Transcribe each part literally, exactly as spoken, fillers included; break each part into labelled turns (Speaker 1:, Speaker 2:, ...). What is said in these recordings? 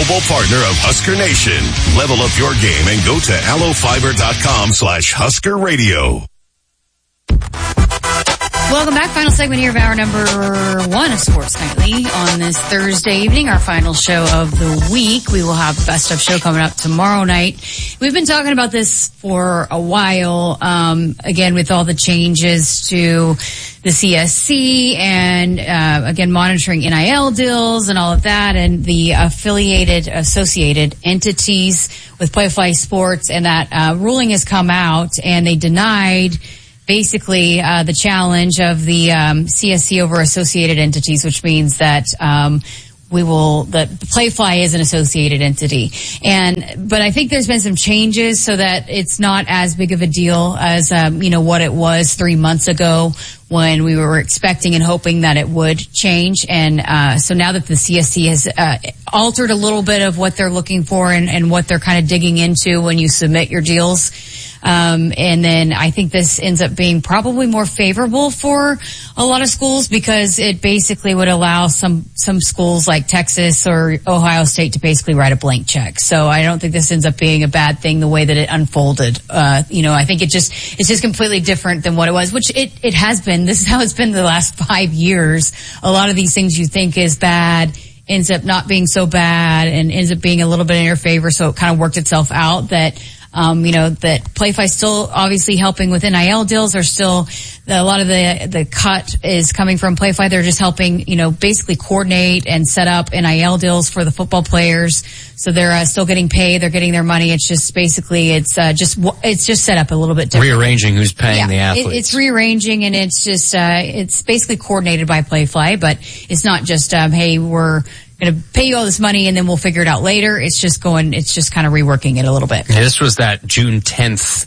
Speaker 1: mobile partner of Husker Nation. Level up your game and go to allofiber.com slash Husker Radio.
Speaker 2: Welcome back. Final segment here of hour number one of Sports Nightly on this Thursday evening, our final show of the week. We will have the best of show coming up tomorrow night. We've been talking about this for a while, um, again, with all the changes to the C S C and, uh, again, monitoring N I L deals and all of that, and the affiliated, associated entities with Playfly Sports, and that uh, ruling has come out, and they denied basically uh, the challenge of the um, C S C over associated entities, which means that um, we will that Playfly is an associated entity. And but I think there's been some changes so that it's not as big of a deal as um, you know what it was three months ago when we were expecting and hoping that it would change. And uh, so now that the C S C has uh, altered a little bit of what they're looking for and, and what they're kind of digging into when you submit your deals. Um, and then I think this ends up being probably more favorable for a lot of schools because it basically would allow some, some schools like Texas or Ohio State to basically write a blank check. So I don't think this ends up being a bad thing the way that it unfolded. Uh, you know, I think it just, it's just completely different than what it was, which it, it has been. This is how it's been the last five years. A lot of these things you think is bad ends up not being so bad and ends up being a little bit in your favor. So it kind of worked itself out that, Um, you know, that Playfly still obviously helping with N I L deals are still, a lot of the, the cut is coming from Playfly. They're just helping, you know, basically coordinate and set up N I L deals for the football players. So they're uh, still getting paid. They're getting their money. It's just basically, it's, uh, just, it's just set up a little bit different.
Speaker 3: Rearranging who's paying
Speaker 2: yeah,
Speaker 3: the athletes.
Speaker 2: It, it's rearranging and it's just, uh, it's basically coordinated by Playfly, but it's not just, um, hey, we're, going to pay you all this money and then we'll figure it out later. It's just going, it's just kind of reworking it a little bit.
Speaker 3: Yeah, this was that June tenth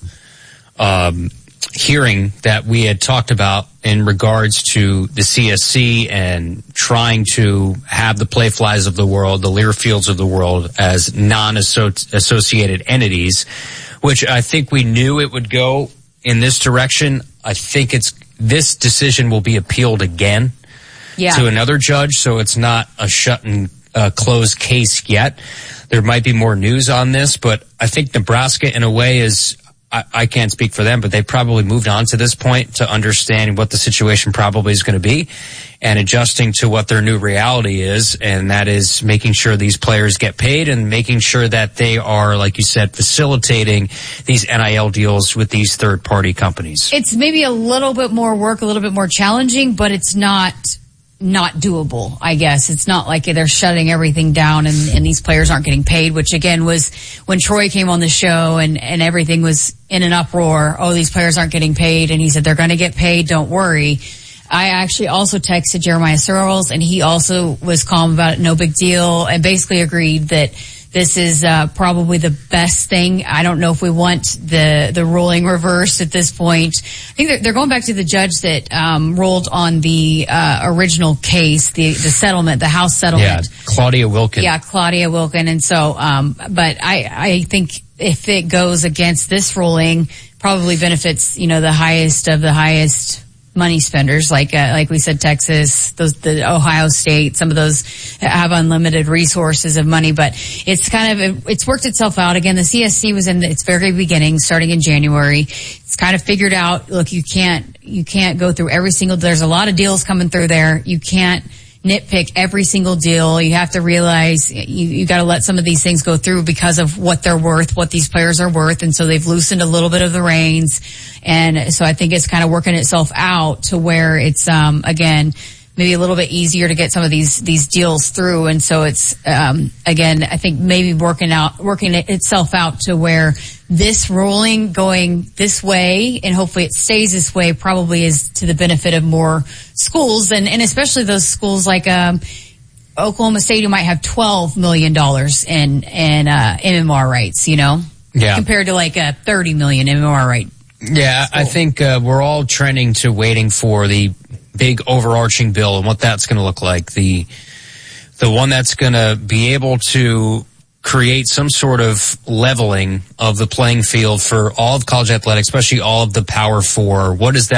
Speaker 3: um, hearing that we had talked about in regards to the C S C and trying to have the Playflies of the world, the Learfields of the world as non-associated entities, which I think we knew it would go in this direction. I think it's, this decision will be appealed again. Yeah. To another judge, so it's not a shut and uh, closed case yet. There might be more news on this, but I think Nebraska, in a way, is, I, I can't speak for them, but they probably moved on to this point to understand what the situation probably is going to be and adjusting to what their new reality is, and that is making sure these players get paid and making sure that they are, like you said, facilitating these N I L deals with these third-party companies.
Speaker 2: It's maybe a little bit more work, a little bit more challenging, but it's not not doable, I guess. It's not like they're shutting everything down and, and these players aren't getting paid, which again was when Troy came on the show and, and everything was in an uproar. Oh, these players aren't getting paid. And he said, they're going to get paid. Don't worry. I actually also texted Jeremiah Searles and he also was calm about it. No big deal. And basically agreed that this is uh, probably the best thing. I don't know if we want the the ruling reversed at this point. I think they're, they're going back to the judge that um, ruled on the uh, original case, the the settlement, the House settlement.
Speaker 3: Yeah, Claudia Wilkin.
Speaker 2: Yeah, Claudia Wilkin. And so, um, but I I think if it goes against this ruling, probably benefits, you know, the highest of the highest money spenders, like uh, like we said, Texas, those the Ohio State, some of those have unlimited resources of money. But it's kind of it's worked itself out. Again, the C S C was in its very beginning, starting in January. It's kind of figured out. Look, you can't you can't go through every single. There's a lot of deals coming through there. You can't nitpick every single deal. You have to realize you, you got to let some of these things go through because of what they're worth, what these players are worth. And so they've loosened a little bit of the reins. And so I think it's kind of working itself out to where it's, um, again, maybe a little bit easier to get some of these, these deals through. And so it's, um, again, I think maybe working out, working it itself out to where this ruling going this way, and hopefully it stays this way, probably is to the benefit of more schools, and, and especially those schools like, um, Oklahoma State, who might have twelve million dollars in, in, uh, M M R rights, you know?
Speaker 3: Yeah.
Speaker 2: Compared to like a thirty million M M R right.
Speaker 3: Yeah, school. I think, uh, we're all trending to waiting for the big overarching bill and what that's going to look like. The, the one that's going to be able to create some sort of leveling of the playing field for all of college athletics, especially all of the Power Four. What does that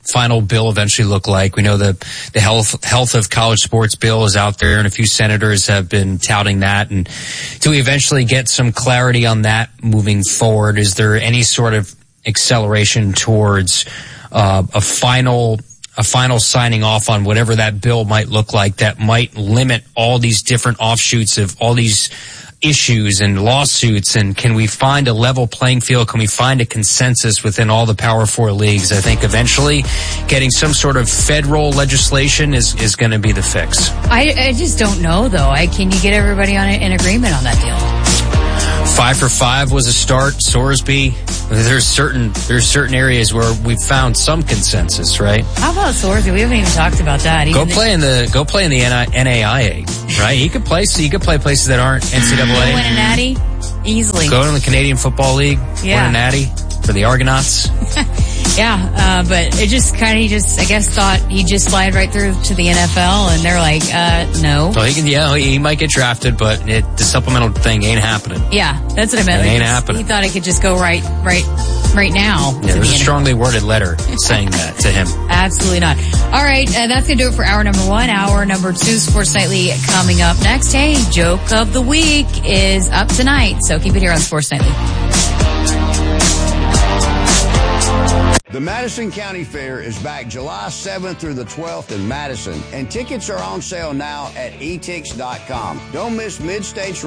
Speaker 3: final bill eventually look like? We know the, the health, health of college sports bill is out there, and a few senators have been touting that. And do we eventually get some clarity on that moving forward? Is there any sort of acceleration towards uh, a final a final signing off on whatever that bill might look like that might limit all these different offshoots of all these issues and lawsuits? And can we find a level playing field? Can we find a consensus within all the Power Four leagues? I think eventually getting some sort of federal legislation is, is going to be the fix.
Speaker 2: I, I just don't know, though. I, can you get everybody on in agreement on that deal?
Speaker 3: Five for five was a start. Sorsby, there's certain there's certain areas where we've found some consensus, right?
Speaker 2: How about Sorsby? We haven't even talked about that.
Speaker 3: Go play in the go play in the N A I A, right? He could play. So you could play places that aren't N C double A.
Speaker 2: Win a natty easily.
Speaker 3: Go to the Canadian Football League.
Speaker 2: Yeah.
Speaker 3: Win a natty for the Argonauts.
Speaker 2: Yeah, uh, but it just kind of, he just, I guess, thought he'd just slide right through to the N F L, and they're like, uh, no.
Speaker 3: Well, he can, yeah, he might get drafted, but it, the supplemental thing ain't happening.
Speaker 2: Yeah, that's what I meant.
Speaker 3: It
Speaker 2: like,
Speaker 3: ain't happening.
Speaker 2: He thought it could just go right, right, right now.
Speaker 3: Yeah, there's a strongly worded letter saying that to him.
Speaker 2: Absolutely not. All right, uh, that's going to do it for hour number one. Hour number two, Sports Nightly coming up next. Hey, joke of the week is up tonight, so keep it here on Sports Nightly.
Speaker 4: The Madison County Fair is back July seventh through the twelfth in Madison, and tickets are on sale now at e tix dot com. Don't miss Mid-States